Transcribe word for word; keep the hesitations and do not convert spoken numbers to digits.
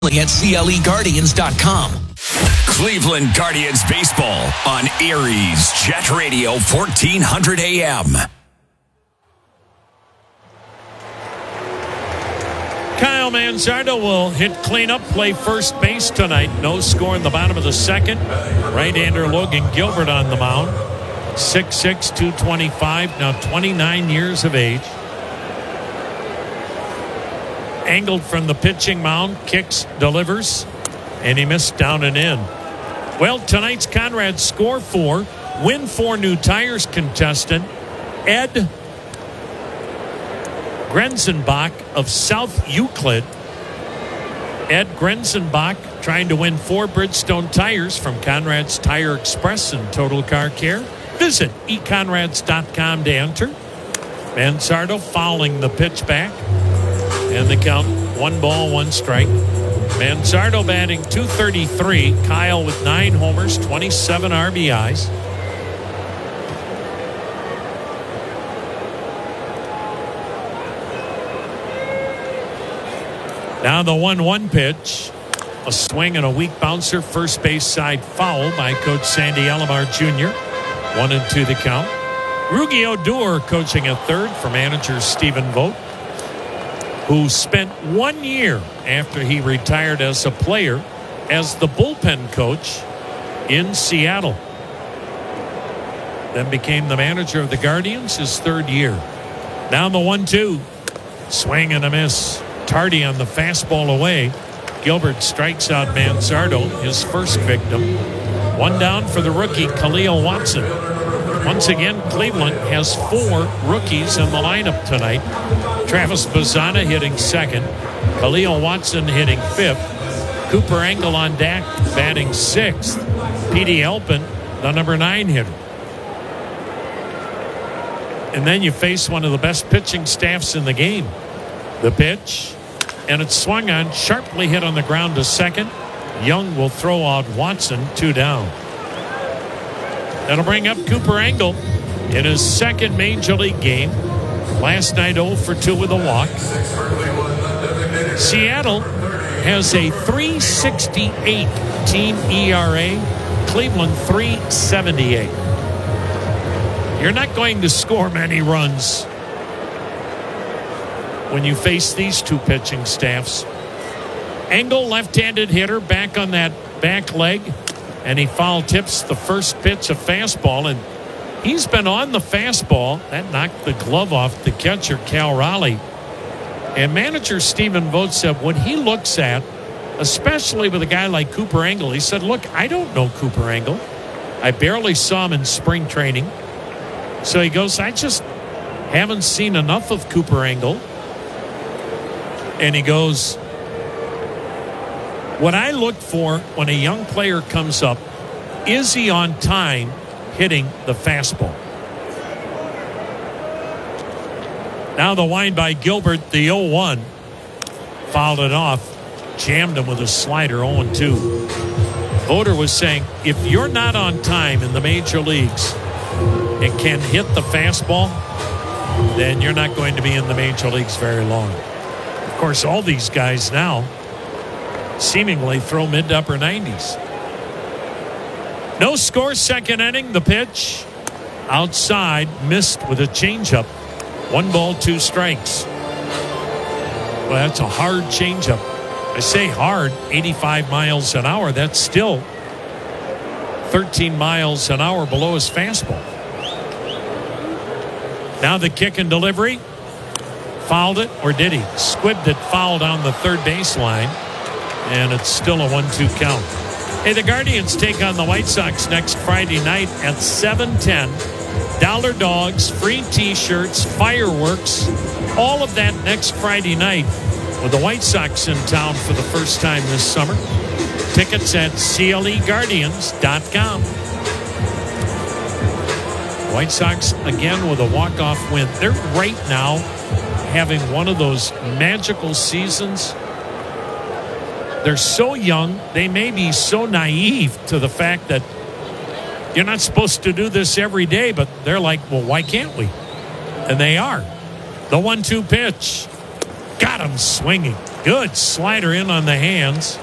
at C L E Guardians dot com. Cleveland Guardians baseball on Aries Jet Radio fourteen hundred A M. Kyle Manzardo will hit cleanup, play first base tonight. No score in the bottom of the second. Right-hander Logan Gilbert on the mound. six six, two twenty-five, now twenty-nine years of age. Angled from the pitching mound, kicks, delivers, and he missed down and in. Well, tonight's Conrad score for Win four new tires contestant Ed Grenzenbach of South Euclid. Ed Grenzenbach trying to win four Bridgestone tires from Conrad's Tire Express and Total Car Care. Visit e conrads dot com to enter. Manzardo fouling the pitch back. And the count, one ball, one strike. Manzardo batting two thirty-three. Kyle with nine homers, twenty-seven R B Is. Now the one one pitch. A swing and a weak bouncer. First base side foul by Coach Sandy Alomar Junior One and two the count. Rugi Odor coaching at third for manager Stephen Vogt, who spent one year after he retired as a player as the bullpen coach in Seattle. Then became the manager of the Guardians his third year. Down the one two. Swing and a miss. Tardy on the fastball away. Gilbert strikes out Manzardo, his first victim. One down for the rookie Khalil Watson. Once again, Cleveland has four rookies in the lineup tonight. Travis Bazzana hitting second. Khalil Watson hitting fifth. Cooper Engel on deck batting sixth. Petey Elpin, the number nine hitter. And then you face one of the best pitching staffs in the game. The pitch, and it's swung on, sharply hit on the ground to second. Young will throw out Watson, two down. That'll bring up Cooper Engel in his second Major League game. Last night oh for two with a walk. Seattle has a three sixty-eight team E R A. Cleveland three seventy-eight. You're not going to score many runs when you face these two pitching staffs. Engel, left-handed hitter, back on that back leg, and he foul tips the first pitch, a fastball, and he's been on the fastball. That knocked the glove off the catcher, Cal Raleigh. And manager Stephen Vogt said what he looks at, especially with a guy like Cooper Engel, he said, look, I don't know Cooper Engel. I barely saw him in spring training. So he goes, I just haven't seen enough of Cooper Engel. And he goes, what I look for when a young player comes up, is he on time hitting the fastball? Now the wind by Gilbert, the oh one. Fouled it off. Jammed him with a slider, oh and two. Voter was saying, if you're not on time in the major leagues and can hit the fastball, then you're not going to be in the major leagues very long. Of course, all these guys now seemingly throw mid to upper nineties. No score, second inning. The pitch outside, missed with a changeup. One ball, two strikes. Well, that's a hard changeup. I say hard, eighty-five miles an hour. That's still thirteen miles an hour below his fastball. Now the kick and delivery. Fouled it, or did he? Squibbed it, foul down the third baseline. And it's still a one two count. Hey, the Guardians take on the White Sox next Friday night at seven ten. Dollar dogs, free T-shirts, fireworks, all of that next Friday night with the White Sox in town for the first time this summer. Tickets at C L E Guardians dot com. White Sox again with a walk-off win. They're right now having one of those magical seasons. They're so young, they may be so naive to the fact that you're not supposed to do this every day, but they're like, well, why can't we? And they are. The one two pitch. Got him swinging. Good slider in on the hands.